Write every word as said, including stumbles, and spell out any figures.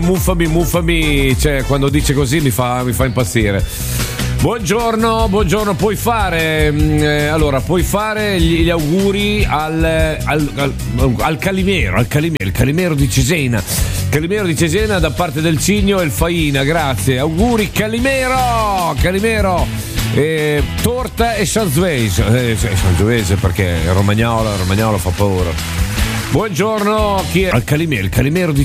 muffami, muffami, cioè quando dice così mi fa, mi fa impazzire. Buongiorno, buongiorno, puoi fare eh, allora, puoi fare gli, gli auguri al, al, al, al Calimero, al Calimero, il Calimero di Cesena. Calimero di Cesena da parte del Cigno e il Faina, grazie. Auguri Calimero, Calimero. Eh, torta e Sangiovese, eh, Sangiovese perché Romagnolo, Romagnolo fa paura. Buongiorno, chi è? Al Calimero, il Calimero di